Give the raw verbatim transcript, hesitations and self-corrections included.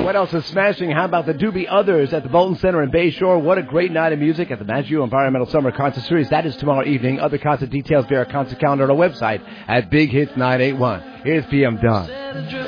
What else is smashing? How about the Doobie Others at the Bolton Center in Bayshore? What a great night of music at the Maggio Environmental Summer Concert Series. That is tomorrow evening. Other concert details via our concert calendar on our website at Big Hits nine eight one. Here's P M Dawn.